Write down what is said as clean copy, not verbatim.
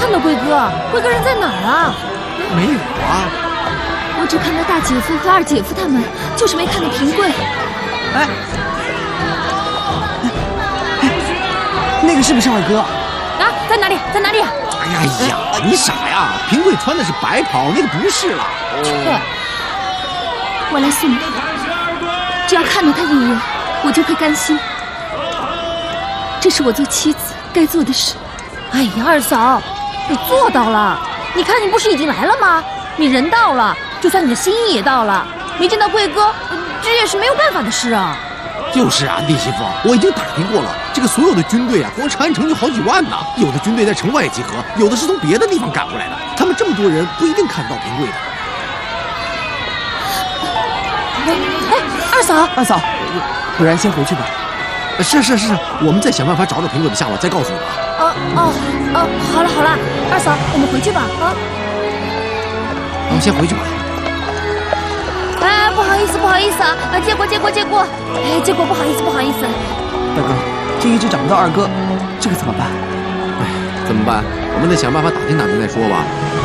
看到贵哥，贵哥人在哪儿啊？ 没有啊， 我只看到大姐夫和二姐夫他们，就是没看到平贵。 哎，那个是不是二哥？ 啊，在哪里？在哪里？ 哎呀，你傻呀！平贵穿的是白袍，那个不是了。 我来送他，只要看到他一眼，我就会甘心。这是我做妻子该做的事。 哎呀，二嫂，你做到了！你看，你不是已经来了吗？你人到了，就算你的心意也到了。没见到贵哥，这也是没有办法的事啊。 就是啊，弟媳妇，我已经打听过了，这个所有的军队啊，光长安城就好几万呢。有的军队在城外集合，有的是从别的地方赶过来的。他们这么多人，不一定看得到平贵的。 哎，二嫂， 不然先回去吧。 是，我们再想办法找找平贵的下落，再告诉你吧。 好了，二嫂，我们回去吧啊。 我们先回去吧。 哎，不好意思啊，借过。哎，借过，不好意思。 大哥，这一直找不到二哥，这个怎么办？ 哎，怎么办？我们得想办法打听再说吧。